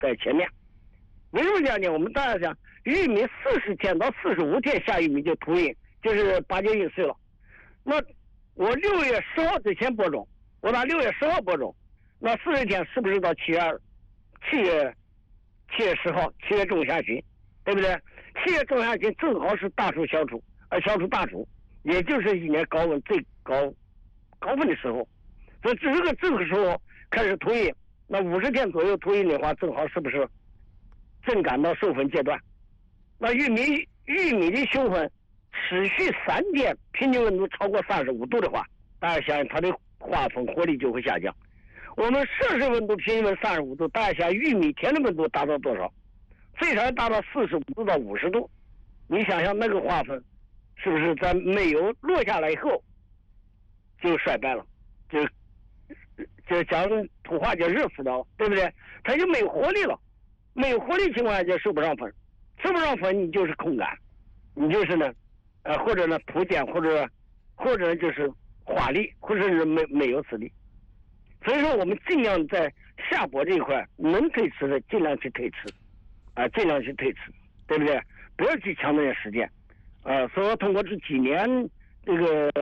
在前面。为什么这样讲？我们大家讲，玉米40天到45天下玉米就秃鹰，就是8、9岁了。那我6月10号之前播种，我打6月10号播种，那40天是不是到7月10号7月中下旬，对不对？7月中下旬正好是大暑消除，消除大暑，也就是一年高温最高分的时候。所以这个时候开始秃鹰，那50天左右秃鹰的话，正好是不是正赶到授粉阶段？那玉米的授粉持续3天，平均温度超过35度的话，大家想它的花粉活力就会下降。我们摄氏温度平均温35度，大家想玉米田的温度达到多少？最少达到45度到50度。你想想那个花粉是不是在没有落下来以后就衰败了，就讲土话叫热死了，对不对？它就没有活力了，没有活力情况下就收不上粉，收不上粉你就是空感，你就是呢，或者呢土碱，或者就是花力，或者是没有籽力。所以说我们尽量在下播这一块能推迟的尽量去推迟，尽量去推迟，对不对？不要去抢那些时间，所以说通过这几年这个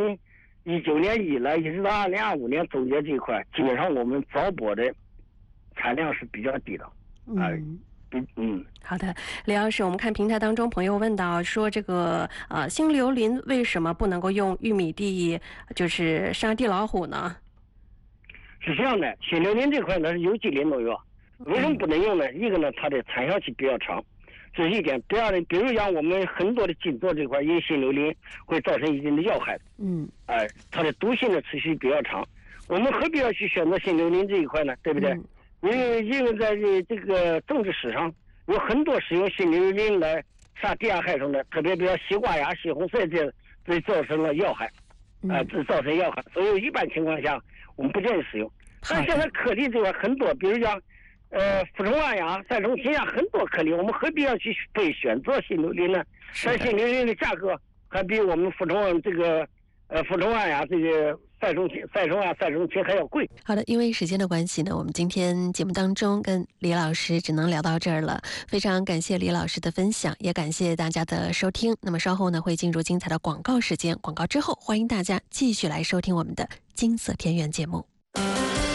2019年以来一直到2025年总结这一块，基本上我们早播的产量是比较低的。 好的，李老师，我们看平台当中朋友问到说，这个新榴林为什么不能够用玉米地就是杀地老虎呢？ 是这样的，新榴林这块呢是有机林农药，为什么不能用呢？一个呢，它的产效期比较长，这是一点。第二呢，比如讲我们很多的金座这块，因为新榴林会造成一定的要害。它的毒性的持续比较长，我们何必要去选择新榴林这一块呢？对不对？因为在这个政治史上有很多使用新榴林来杀地下害虫的，特别比如西瓜呀、西红柿这造成了要害，这造成要害。所以一般情况下我们不建议使用。但现在颗粒这块很多，比如讲呋虫胺呀、赛虫烃呀，很多颗粒，我们何必要去选择新榴林呢？但新榴林的价格还比我们呋虫胺呀这个赛虫啊、赛虫烃还要贵。 好的，因为时间的关系呢，我们今天节目当中跟李老师只能聊到这儿了。非常感谢李老师的分享，也感谢大家的收听。那么稍后呢会进入精彩的广告时间，广告之后欢迎大家继续来收听我们的金色田园节目。